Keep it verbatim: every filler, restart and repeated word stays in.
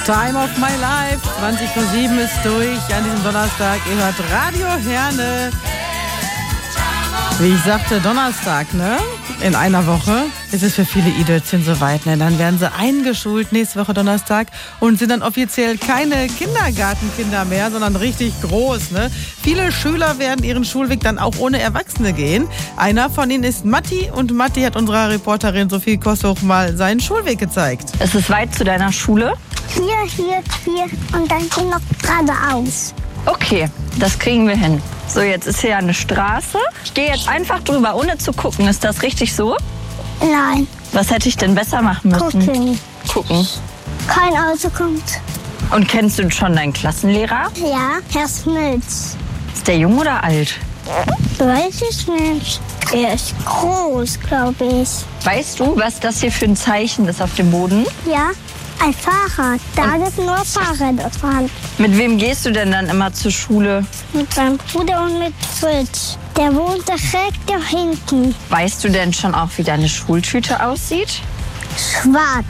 Time of my life, zwanzig vor sieben ist durch an diesem Donnerstag. Ihr hört Radio Herne. Wie ich sagte, Donnerstag, ne? In einer Woche ist es für viele Idölchen soweit, ne? Dann werden sie eingeschult nächste Woche Donnerstag und sind dann offiziell keine Kindergartenkinder mehr, sondern richtig groß, ne? Viele Schüler werden ihren Schulweg dann auch ohne Erwachsene gehen. Einer von ihnen ist Matti und Matti hat unserer Reporterin Sophie Kossuch mal seinen Schulweg gezeigt. Ist es weit zu deiner Schule? Hier, hier, hier und dann noch geradeaus. Okay, das kriegen wir hin. So, jetzt ist hier eine Straße. Ich gehe jetzt einfach drüber, ohne zu gucken. Ist das richtig so? Nein. Was hätte ich denn besser machen müssen? Gucken. Gucken. Kein Auto kommt. Und kennst du schon deinen Klassenlehrer? Ja, Herr Smilz. Ist der jung oder alt? Weiß ich nicht. Er ist groß, glaube ich. Weißt du, was das hier für ein Zeichen ist auf dem Boden? Ja, ein Fahrrad. Da gibt nur Fahrräder fahren. Mit wem gehst du denn dann immer zur Schule? Mit meinem Bruder und mit Fritz. Der wohnt direkt da hinten. Weißt du denn schon auch, wie deine Schultüte aussieht? Schwarz.